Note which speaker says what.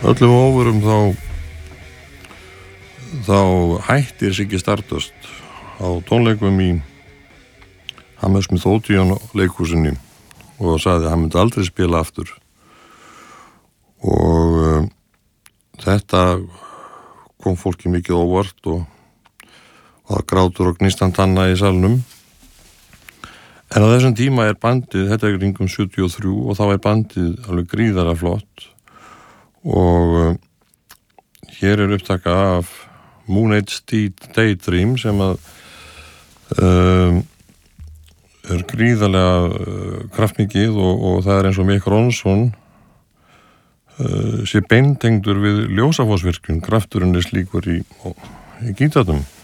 Speaker 1: öllum óverum þá hættir Siggi Stardust á tónleikum í Hammersmith Odeon leikhúsinni og sagði að hann myndi aldrei spila aftur og þetta kom fólki mikið óvart og það grátur og gnistan tanna í salnum. En á þessum tíma bandið, þetta kringum 73 og þá bandið alveg gríðarlega flott og hér upptaka af Moon Age Daydream sem að gríðarlega kraftmikið og það eins og Mick Ronson sé beintengdur við ljósafossvirkjun, krafturinn slíkur í gítarnum.